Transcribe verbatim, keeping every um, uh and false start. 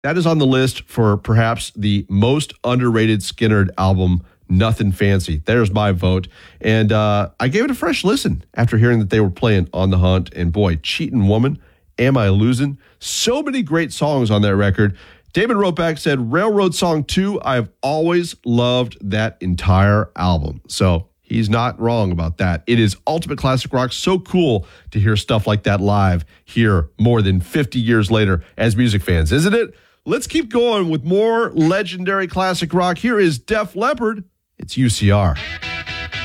That is on the list for perhaps the most underrated Skynyrd album, Nothing Fancy. There's my vote. And uh, I gave it a fresh listen after hearing that they were playing On the Hunt. And boy, Cheatin' Woman, Am I Losing? So many great songs on that record. David wrote back, said, Railroad Song two, I've always loved that entire album. So he's not wrong about that. It is ultimate classic rock. So cool to hear stuff like that live here more than fifty years later as music fans, isn't it? Let's keep going with more legendary classic rock. Here is Def Leppard. It's U C R.